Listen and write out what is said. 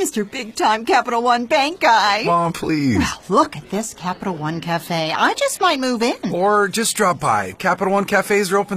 Mr. Big-Time Capital One Bank guy. Mom, please. Well, look at this Capital One Cafe. I just might move in. Or just drop by. Capital One Cafes are open